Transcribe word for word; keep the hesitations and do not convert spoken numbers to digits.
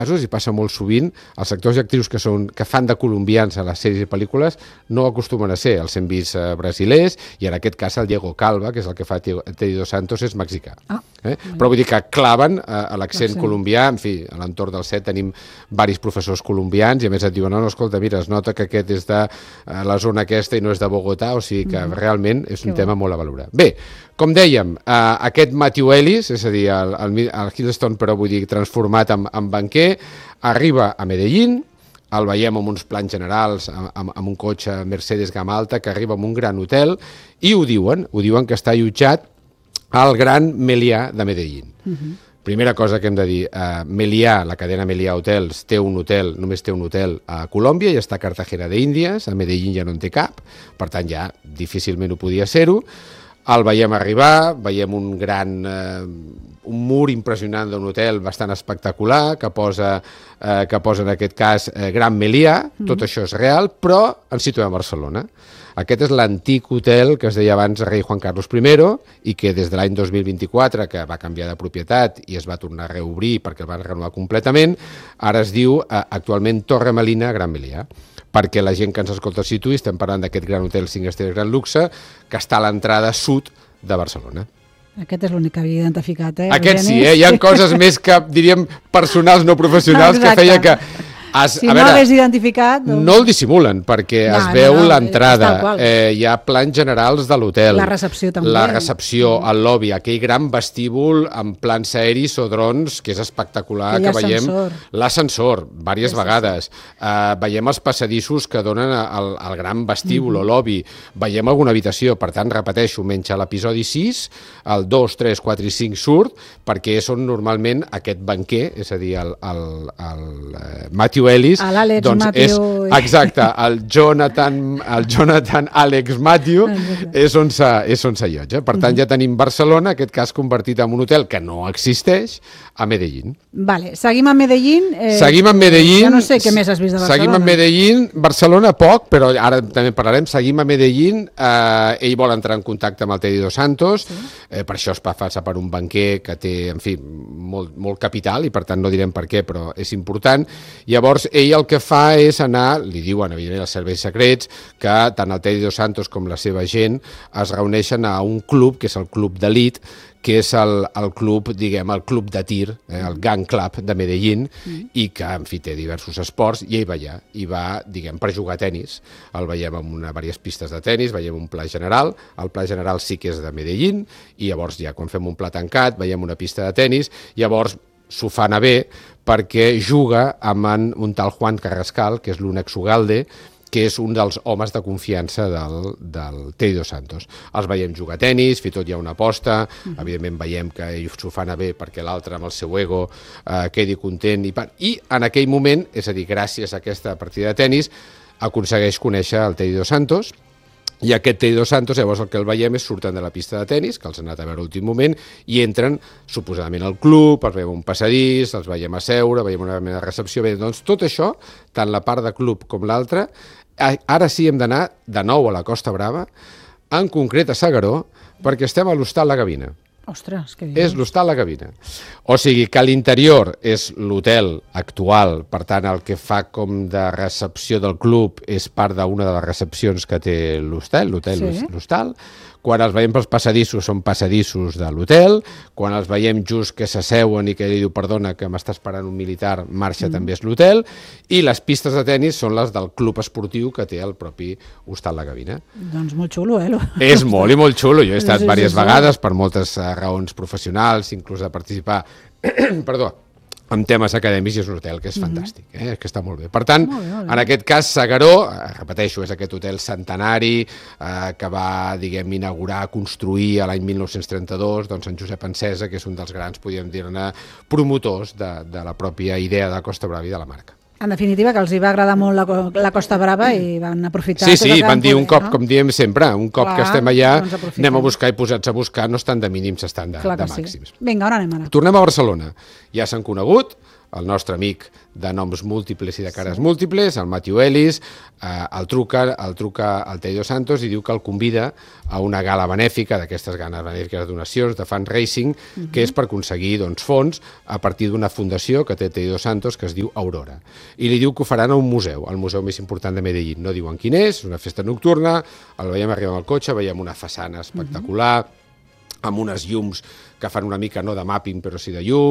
casos, i passa molt sovint, els actors i actrius que, són, que fan de colombians a les sèries i pel·lícules no acostumen a ser, els hem vist eh, brasilers, i en aquest cas el Diego Calva, que és el que fa Teddy Dos Santos, és mexicà. Ah, eh? Però vull dir que claven eh, a l'accent colombià, en fi, a l'entorn del set tenim varis professors colombians, i a més et diuen, no, no, escolta, mira, es nota que aquest és de eh, la zona aquesta i no és de Bogotà, o sigui que mm. realment és un que tema bo. Molt a valorar. Bé, com dèiem, eh, aquest Matthew Ellis, és a dir, el, el, el Hiddleston, però vull dir, transformat en, en banquer, arriba a Medellín, el veiem amb uns plans generals, amb, amb un cotxe Mercedes gamma alta, que arriba a un gran hotel, i ho diuen, ho diuen que està allotjat al Gran Meliá de Medellín. Uh-huh. Primera cosa que hem de dir, uh, Meliá, la cadena Meliá Hotels, té un hotel, només té un hotel a Colòmbia, i està a Cartagena de Índies, a Medellín ja no en té cap, per tant ja difícilment ho podia ser-ho. El veiem arribar, veiem un gran, eh, un mur impressionant d'un hotel bastant espectacular, que posa, eh, que posa en aquest cas eh, Gran Meliá, mm. tot això és real, però ens situem a Barcelona. Aquest és l'antic hotel que es deia abans Rei Juan Carlos primero, i que des de l'any dos mil vint-i-quatre, que va canviar de propietat i es va tornar a reobrir perquè el van renovar completament, ara es diu eh, actualment Torre Melina Gran Meliá, perquè la gent que ens escolta situï, estem parlant d'aquest gran hotel cinc estrelles gran luxe, que està a l'entrada sud de Barcelona. Aquest és l'únic que havia identificat, eh? Aquest sí, eh? Hi ha coses més que, diríem, personals, no professionals, no, que feia que... Es, si a veure, no l'hagués identificat... Doncs... No el dissimulen, perquè no, es veu no, no, l'entrada, eh, hi ha plans generals de l'hotel. La recepció també. La recepció, mm. el lobby, aquell gran vestíbul amb plans aeris o drons, que és espectacular, que veiem l'ascensor, diverses vegades. Uh, veiem els passadissos que donen al, al gran vestíbul mm. o lobby. Veiem alguna habitació, per tant, repeteixo, menys a l'episodi sis, el dos, tres, quatre i cinc surt, perquè són normalment aquest banquer, és a dir, el, el, el, el Matthew Ellis, doncs és, exacte, el Jonathan, el Jonathan Alex Matthew és on s'allotja. Per tant, ja tenim Barcelona, aquest cas convertit en un hotel que no existeix, a Medellín. Vale, seguim a Medellín. Eh, seguim a Medellín. Ja no sé què més has vist de Barcelona. Seguim a Medellín, Barcelona poc, però ara també parlarem. Seguim a Medellín, eh, ell vol entrar en contacte amb el Teddy Dos Santos, sí. eh, per això es passa per un banquer que té, en fi, molt, molt capital, i per tant no direm per què, però és important. Llavors, ell el que fa és anar, li diuen, evidentment, els serveis secrets, que tant el Teddy Dos Santos com la seva gent es reuneixen a un club, que és el Club d'Elit, que és el, el club, diguem, el club de tir, eh, el Gun Club de Medellín, mm. i que, en fi, té diversos esports, i ell va allà, i va, diguem, per jugar a tenis. El veiem amb una, diverses pistes de tenis, veiem un pla general, el pla general sí que és de Medellín, i llavors ja, quan fem un pla tancat, veiem una pista de tenis, llavors s'ho fa anar bé, perquè juga amb en, un tal Juan Carrascal, que és l'Únex Ugalde, que és un dels homes de confiança del, del Teddy Dos Santos. Els veiem jugar a tenis, fins i tot hi ha una aposta, uh-huh. evidentment veiem que ell s'ho fa anar bé perquè l'altre amb el seu ego eh, quedi content, i, i en aquell moment, és a dir, gràcies a aquesta partida de tenis, aconsegueix conèixer el Teddy Dos Santos, i aquest Teddy Dos Santos, llavors el que el veiem és surten de la pista de tenis, que els han anat a veure a l'últim moment, i entren suposadament al club, els veiem un passadís, els veiem a seure, veiem una mena de recepció. Bé, doncs tot això, tant la part de club com l'altra, ara sí hem d'anar de nou a la Costa Brava, en concret a S'Agaró, perquè estem a l'Hostal La Gavina. Ostres, que és l'Hostal La Gavina. O sigui que l'interior és l'hotel actual, per tant el que fa com de recepció del club és part d'una de les recepcions que té l'hostal, l'hotel, sí. l'hostal. Quan els veiem pels passadissos són passadissos de l'hotel, quan els veiem just que s'asseuen i que ell diu perdona que m'està esperant un militar, marxa mm. també és l'hotel, i les pistes de tenis són les del club esportiu que té el propi Hostal La Gavina. Doncs molt xulo, eh? És molt i molt xulo, jo he estat sí, diverses sí, sí. vegades per moltes uh, raons professionals, inclús de participar, perdó, amb temes acadèmics, i és un hotel que és mm-hmm. fantàstic, eh? que està molt bé. Per tant, molt bé, molt bé. En aquest cas, S'Agaró, eh, repeteixo, és aquest hotel centenari eh, que va, diguem, inaugurar, construir a l'any mil nou-cents trenta-dos, doncs en Josep Encesa, que és un dels grans, podríem dir-ne, promotors de, de la pròpia idea de Costa Brava i de la marca. En definitiva, que els hi va agradar molt la, la Costa Brava i van aprofitar... Sí, sí, van dir un cop, no? Com diem sempre, un cop Clar, que estem allà, doncs anem a buscar i posats a buscar, no estan de mínims, estan de, de màxims. Sí. Vinga, on anem ara? Tornem a Barcelona. Ja s'han conegut, el nostre amic de noms múltiples i de cares sí. múltiples, el Matthew Ellis, eh, el truca, el truca al Teddy Dos Santos i diu que el convida a una gala benèfica, d'aquestes ganes benèfiques de donacions, de fundraising, uh-huh. que és per aconseguir doncs, fons a partir d'una fundació que té Teddy Dos Santos que es diu Aurora. I li diu que ho faran a un museu, el museu més important de Medellín. No diuen quin és, una festa nocturna, el veiem arribar amb el cotxe, veiem una façana espectacular, uh-huh. amb unes llums que fan una mica no de mapping però sí de llum,